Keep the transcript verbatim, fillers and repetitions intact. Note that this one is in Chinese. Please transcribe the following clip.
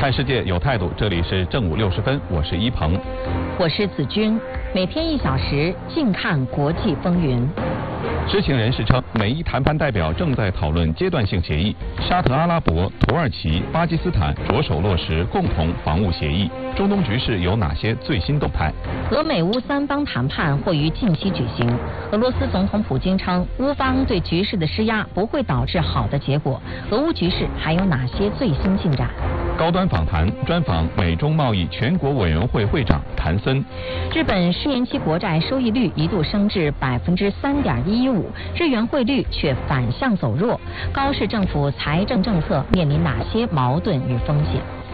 看世界有态度，这里是正午六十分，我是一鹏， 我是子君，每天一小时，静看国际风云。 知情人士称，美伊谈判代表正在讨论阶段性协议，沙特阿拉伯、土耳其、巴基斯坦着手落实共同防务协议。中东局势有哪些最新动态？ 俄美乌三方谈判或于近期举行。俄罗斯总统普京称，乌方对局势的施压不会导致好的结果。俄乌局势还有哪些最新进展？ 高端访谈专访美中贸易全国委员会会长谭森。 日本十年期国债收益率一度升至百分之三点一五，日元汇率却反向走弱。高市政府财政政策面临哪些矛盾与风险？